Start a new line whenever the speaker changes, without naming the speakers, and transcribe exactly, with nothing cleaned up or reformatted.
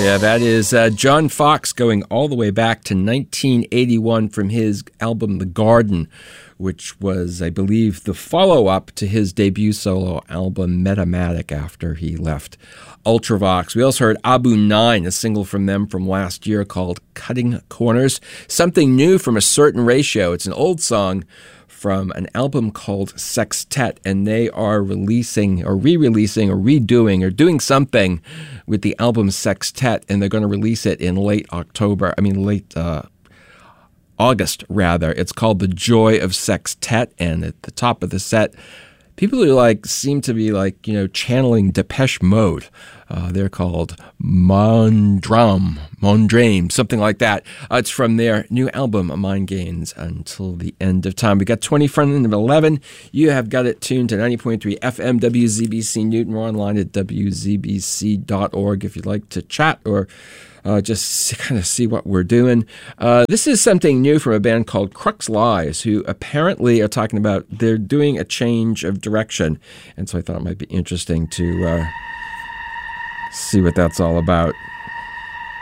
Yeah, that is uh, John Foxx going all the way back to nineteen eighty-one from his album The Garden, which was, I believe, the follow-up to his debut solo album Metamatic after he left Ultravox. We also heard Abu Nine, a single from them from last year called Cutting Corners. Something new from A Certain Ratio. It's an old song from an album called Sextet, and they are releasing or re-releasing or redoing or doing something with the album Sextet, and they're going to release it in late October, I mean late uh, August, rather. It's called The Joy of Sextet, and at the top of the set, people who like seem to be like, you know, channeling Depeche Mode. Uh, they're called Mondram, Mondrame, something like that. Uh, it's from their new album, Mind Games Until the End of Time. We got twenty front of eleven. You have got it tuned to ninety point three F M W Z B C Newton. We're online at W Z B C dot org if you'd like to chat or Uh, just kind of see what we're doing. Uh, this is something new from a band called Crux Lies, who apparently are talking about they're doing a change of direction. And so I thought it might be interesting to uh, see what that's all about.